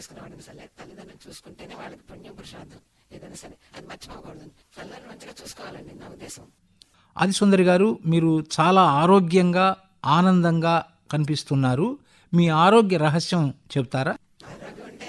చేసుకునేవాడిని సరే. తల్లిదండ్రులు చూసుకుంటేనే వాళ్ళకి పుణ్యం పురుషార్థం ఏదైనా సరే, అది మర్చిపోకూడదు. తల్లిదండ్రులు మంచిగా చూసుకోవాలండి నా ఉద్దేశం. ఆదిసుందరి గారు, మీరు చాలా ఆరోగ్యంగా ఆనందంగా కనిపిస్తున్నారు. మీ ఆరోగ్య రహస్యం చెప్తారా?